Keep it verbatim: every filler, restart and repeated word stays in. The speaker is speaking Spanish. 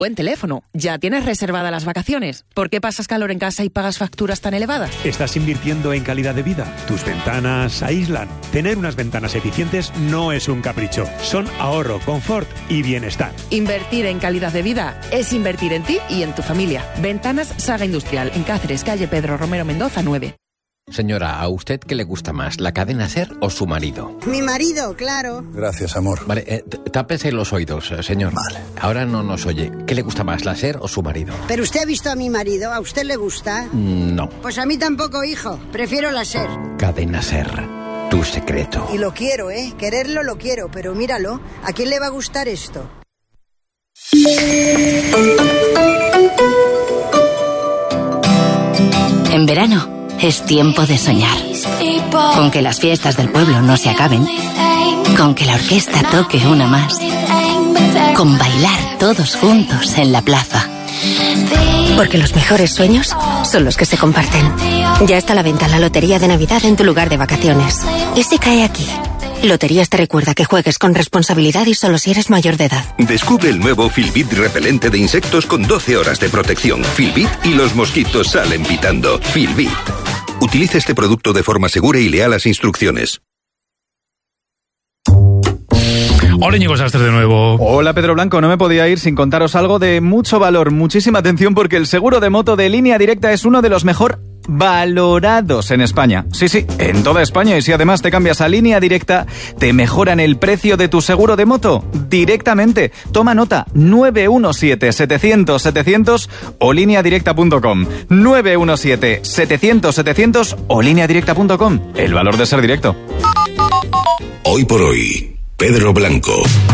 Buen teléfono. ¿Ya tienes reservadas las vacaciones? ¿Por qué pasas calor en casa y pagas facturas tan elevadas? Estás invirtiendo en calidad de vida. Tus ventanas aíslan. Tener unas ventanas eficientes no es un capricho. Son ahorro, confort y bienestar. Invertir en calidad de vida es invertir en ti y en tu familia. Ventanas Saga Industrial, en Cáceres, calle Pedro Romero Mendoza nueve. Señora, ¿a usted qué le gusta más, la cadena SER o su marido? Mi marido, claro. Gracias, amor. Vale, eh, tápese los oídos, señor. Vale. Ahora no nos oye. ¿Qué le gusta más, la SER o su marido? ¿Pero usted ha visto a mi marido? ¿A usted le gusta? Mm, no. Pues a mí tampoco, hijo. Prefiero la SER. Cadena SER, tu secreto. Y lo quiero, ¿eh? Quererlo lo quiero, pero míralo. ¿A quién le va a gustar esto? En verano es tiempo de soñar. Con que las fiestas del pueblo no se acaben. Con que la orquesta toque una más. Con bailar todos juntos en la plaza. Porque los mejores sueños son los que se comparten. Ya está a la venta la Lotería de Navidad en tu lugar de vacaciones. ¿Y si cae aquí? Loterías te recuerda que juegues con responsabilidad y solo si eres mayor de edad. Descubre el nuevo Filbit repelente de insectos con doce horas de protección. Filbit y los mosquitos salen pitando. Filbit. Utilice este producto de forma segura y lea las instrucciones. Hola, Íñigo Sastre de nuevo. Hola, Pedro Blanco. No me podía ir sin contaros algo de mucho valor. Muchísima atención porque el seguro de moto de Línea Directa es uno de los mejor valorados en España. Sí, sí, en toda España. Y si además te cambias a Línea Directa, te mejoran el precio de tu seguro de moto directamente. Toma nota, nueve uno siete, setecientos, setecientos o línea directa punto com. nueve uno siete, setecientos, setecientos o línea directa punto com. El valor de ser directo. Hoy por hoy, Pedro Blanco.